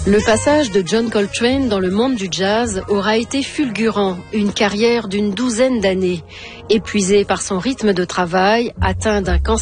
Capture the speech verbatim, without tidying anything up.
Le passage de John Coltrane dans le monde du jazz aura été fulgurant, une carrière d'une douzaine d'années. Épuisé par son rythme de travail, atteint d'un cancer